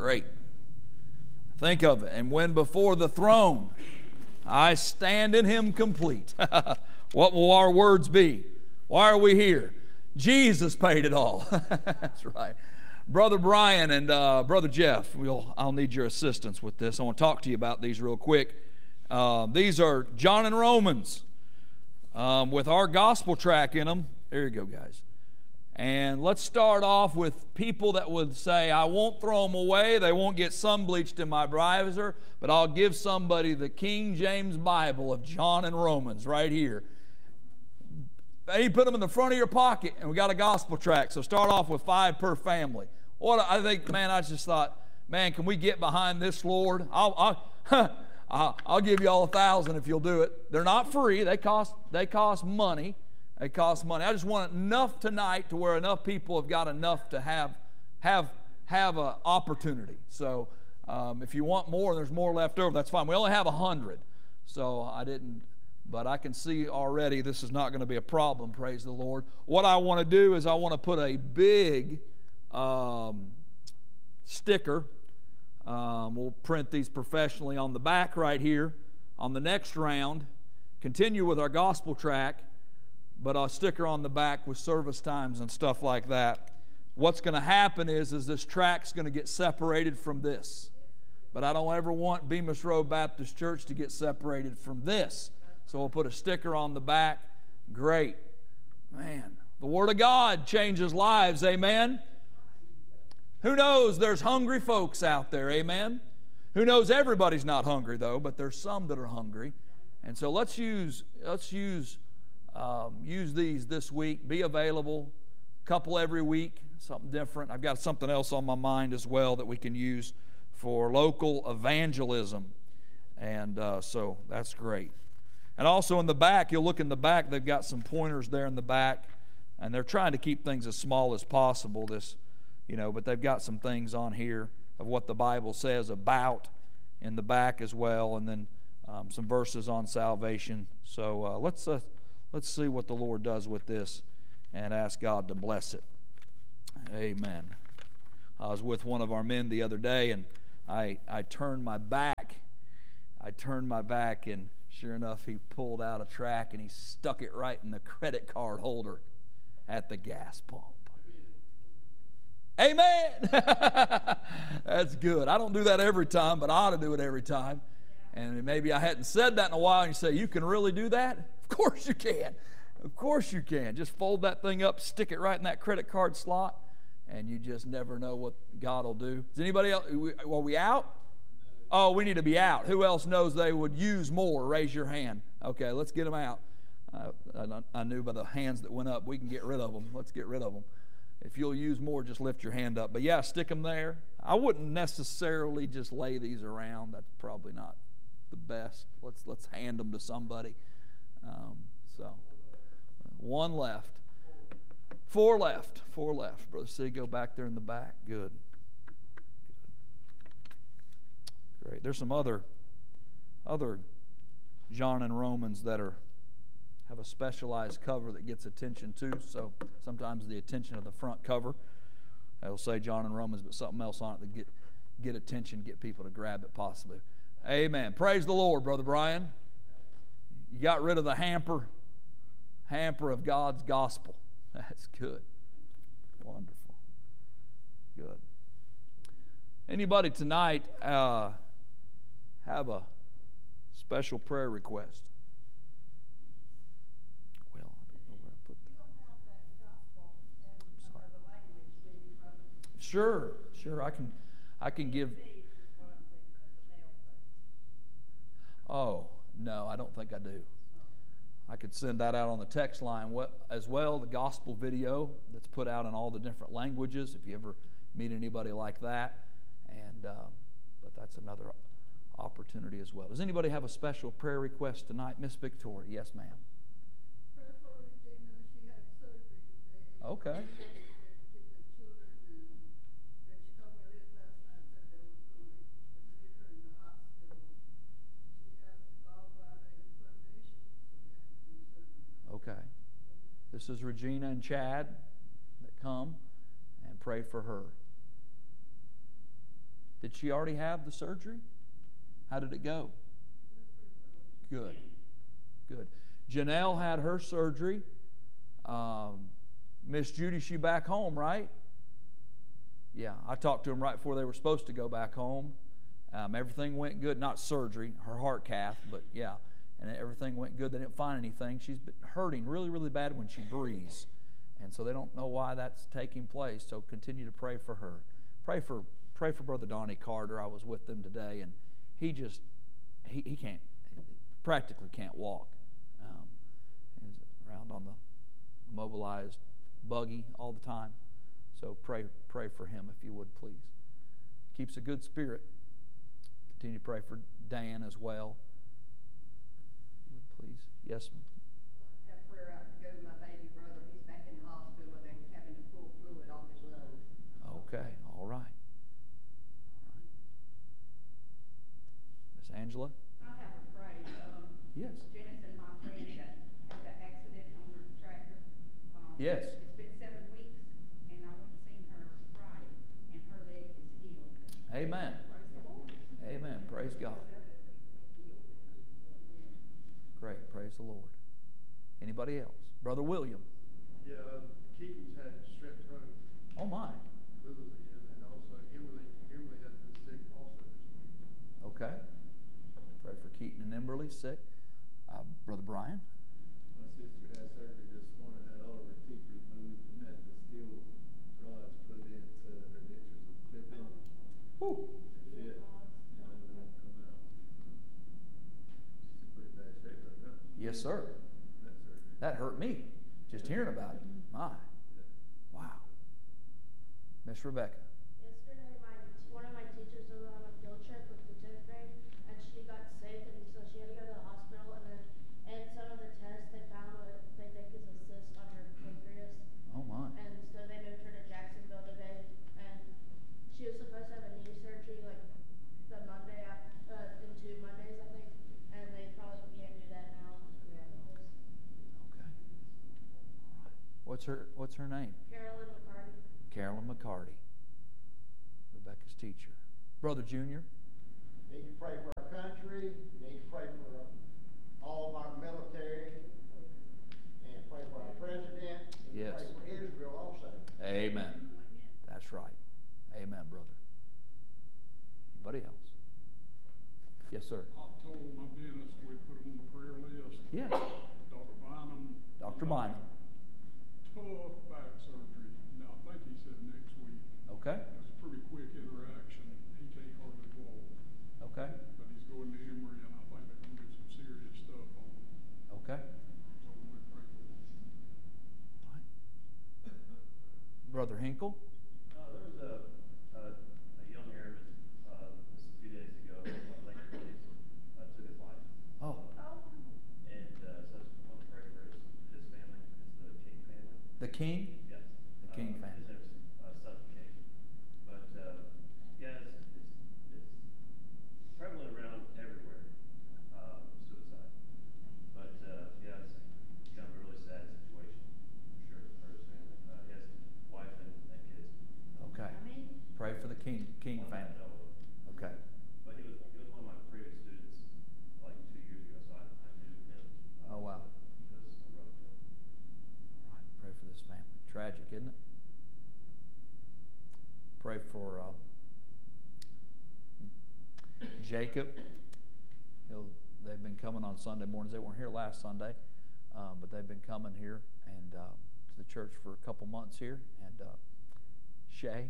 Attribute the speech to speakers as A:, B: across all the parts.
A: Great. Think of it. And when before the throne I stand in Him complete. What will our words be? Why are we here? Jesus paid it all. That's right. Brother Brian and Brother Jeff, I'll need your assistance with this. I want to talk to you about these real quick. These are John and Romans with our gospel track in them. There you go, guys. And let's start off with people that would say, I won't throw them away. They won't get sun bleached in my visor, but I'll give somebody the King James Bible of John and Romans right here. You put them in the front of your pocket, and we got a gospel track. So start off with 5 per family. I just thought, man, can we get behind this, Lord? I'll give you all 1,000 if you'll do it. They're not free. They cost money. They cost money. I just want enough tonight to where enough people have got enough to have an opportunity. So if you want more and there's more left over, that's fine. We only have 100, so but I can see already this is not going to be a problem, praise the Lord. What I want to do is I want to put a big sticker. We'll print these professionally on the back right here. On the next round, continue with our gospel track, but a sticker on the back with service times and stuff like that. What's going to happen is this track's going to get separated from this. But I don't ever want Bemis Road Baptist Church to get separated from this. So we'll put a sticker on the back. Great. Man, the Word of God changes lives, amen? Who knows, there's hungry folks out there, amen? Who knows, everybody's not hungry though, but there's some that are hungry. And so let's use these this week. Be available, a couple every week, something different. I've got something else on my mind as well that we can use for local evangelism. And so that's great. And also in the back, you'll look in the back, they've got some pointers there in the back, and they're trying to keep things as small as possible, but they've got some things on here of what the Bible says about in the back as well, and then some verses on salvation. So let's see what the Lord does with this and ask God to bless it. Amen. I was with one of our men the other day, and I turned my back, and sure enough, he pulled out a track and he stuck it right in the credit card holder at the gas pump. Amen. That's good. I don't do that every time, but I ought to do it every time. And maybe I hadn't said that in a while, and you say, you can really do that? Of course you can. Of course you can. Just fold that thing up, stick it right in that credit card slot, and you just never know what God will do. Is anybody else? Are we out? Oh, we need to be out. Who else knows they would use more? Raise your hand. Okay, let's get them out. I knew by the hands that went up, we can get rid of them. Let's get rid of them. If you'll use more, just lift your hand up. But yeah, stick them there. I wouldn't necessarily just lay these around. That's probably not the best. Let's hand them to somebody. So, 1 left. 4 left. 4 left. Brother C, go back there in the back. Good. Great. There's some other John and Romans that have a specialized cover that gets attention too. So sometimes the attention of the front cover, it'll say John and Romans, but something else on it to get attention, get people to grab it possibly. Amen. Praise the Lord, Brother Brian. You got rid of the hamper of God's gospel. That's good. Wonderful. Good. Anybody tonight have a special prayer request? Well, I don't know where I put that. Sure. I can give. Oh, no, I don't think I do. I could send that out on the text line as well, the gospel video that's put out in all the different languages, if you ever meet anybody like that. But that's another opportunity as well. Does anybody have a special prayer request tonight? Miss Victoria, yes, ma'am.
B: Prayer for Regina. She had surgery today.
A: Okay. Okay. This is Regina and Chad that come and pray for her. Did she already have the surgery? How did it go? Good. Good. Janelle had her surgery. Miss Judy, she back home, right? Yeah, I talked to them right before they were supposed to go back home. Everything went good. Not surgery, her heart cath, but yeah. And everything went good. They didn't find anything. She's been hurting really, really bad when she breathes. And so they don't know why that's taking place. So continue to pray for her. Pray for Brother Donnie Carter. I was with them today, and he can't, practically can't walk. He's around on the immobilized buggy all the time. So pray for him if you would, please. Keeps a good spirit. Continue to pray for Dan as well. Would please. Yes, ma'am.
B: Have prayer out to go to my baby brother. He's back in the hospital. They're having to pull fluid off his lungs.
A: Okay, all right. Miss Angela?
B: I have a pray.
A: Yes.
B: Janice and my friend had an accident on her tractor.
A: Yes.
B: It's been 7 weeks, and I went and seen her Friday, and her leg is healed.
A: Amen.
B: Praise the Lord.
A: Amen. Praise God. Great. Praise the Lord. Anybody else? Brother William.
C: Yeah, Keaton's had strep throat,
A: Oh my.
C: literally, and also Kimberly has been sick also this week.
A: Okay. Pray for Keaton and Emberly, sick. Brother Brian.
D: My sister had surgery this morning, had all of her teeth removed, and had the steel rods put into her dentures with clip in.
A: Woo.
D: Fit, and they won't come out. She's in pretty bad shape right now.
A: Yes, sir.
D: That surgery.
A: That hurt me, just hearing about it. My. Wow. Miss Rebecca.
E: Yesterday, one of my teachers was on a field trip with the 10th grade, and she got sick, and so she had to go to the hospital. And then, in some of the tests, they found what they think is a cyst on her pancreas.
A: Oh my.
E: And so they moved her to Jacksonville today, and she was supposed to have a knee surgery like the Monday after, in 2 Mondays, I think. And they probably can't do that now.
A: Okay. All right. What's her name?
E: Carolyn McCarty.
A: Carolyn McCarty. Rebecca's teacher. Brother Junior.
F: Need to pray for our country, need to pray for all of our military, and pray for our president, and
A: Yes.
F: pray for Israel also.
A: Amen. That's right. Amen, brother. Anybody else? Yes, sir.
G: I told my dentist we put him on the prayer list.
A: Yes.
G: Dr. Bynum.
A: Dr. Bynum.
G: Tough back surgery. Now, I think he said next week.
A: Okay.
G: It's a pretty quick interaction. He can't hardly walk.
A: Okay.
G: But he's going to Emory, and I think they're going to do some serious stuff on him.
A: Okay.
G: So we pray for him.
A: All right. Brother Hinkle.
H: There was a young airman just a few days ago, Lincoln Police, took his life.
A: Oh,
H: And so I just want to pray for his family. It's the King family.
A: the King.
H: Yes.
A: The King family.
H: His name's Sutton King. But yeah, it's prevalent around everywhere, suicide. But yeah, it's kind of a really sad situation, for sure, for his family. He has a wife and kids.
A: Okay. Pray for the King family. Okay.
H: But he was one of my previous students, like 2 years ago, so I knew him.
A: Oh, wow.
H: Because of Rockville.
A: All right. Pray for this family. Tragic, isn't it? Pray for Jacob. They've been coming on Sunday mornings. They weren't here last Sunday, but they've been coming here and to the church for a couple months here. And Shay,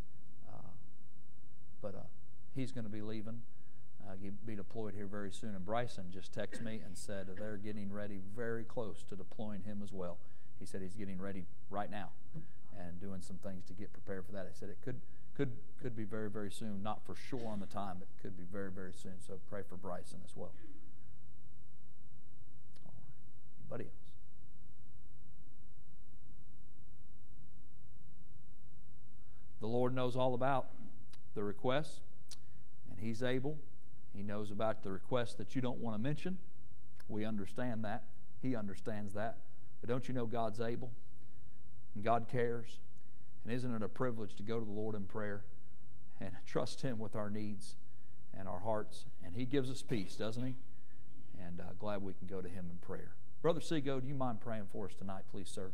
A: but he's going to be leaving. Be deployed here very soon. And Bryson just texted me and said they're getting ready, very close to deploying him as well. He said he's getting ready right now and doing some things to get prepared for that. He said it could be very, very soon. Not for sure on the time, but it could be very, very soon. So pray for Bryson as well. All right. Anybody else? The Lord knows all about the requests, and He's able. He knows about the requests that you don't want to mention. We understand that. He understands that. But don't you know God's able? And God cares. And isn't it a privilege to go to the Lord in prayer and trust Him with our needs and our hearts. And He gives us peace, doesn't He? And glad we can go to Him in prayer. Brother Seago, do you mind praying for us tonight, please, sir?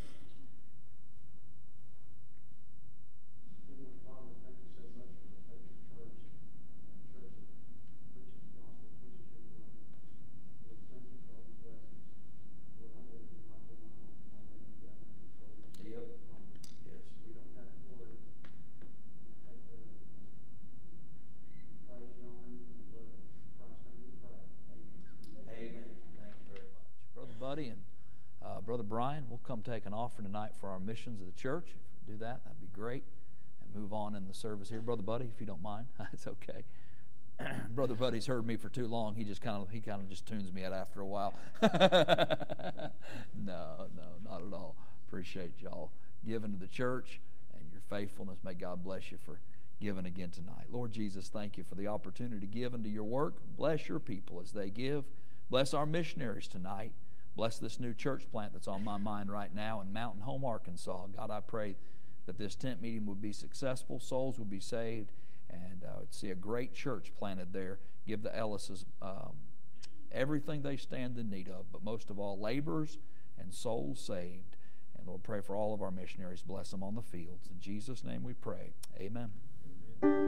C: Heavenly Father, thank you so much for the faithful church, church that preaches the gospel, teaches your word. Lord, thank you for all these blessings. Lord, I know that you're not going on, and I know you've got my control.
A: Yep. Yes.
C: We don't have to worry. We take care of everything. Praise you, honor you, and love you. In Christ's name we pray. Amen.
A: Amen. Thank you very much. Brother Buddy and Brother Brian, we'll come take an offering tonight for our missions of the church. If you do that, that'd be great. And move on in the service here. Brother Buddy, if you don't mind, it's okay. Brother Buddy's heard me for too long. He kind of just tunes me out after a while. No, not at all. Appreciate y'all giving to the church and your faithfulness. May God bless you for giving again tonight. Lord Jesus, thank you for the opportunity to give into your work. Bless your people as they give. Bless our missionaries tonight. Bless this new church plant that's on my mind right now in Mountain Home, Arkansas. God, I pray that this tent meeting would be successful, souls would be saved, and see a great church planted there. Give the Ellises everything they stand in need of, but most of all, laborers and souls saved. And Lord, pray for all of our missionaries. Bless them on the fields. In Jesus' name we pray. Amen.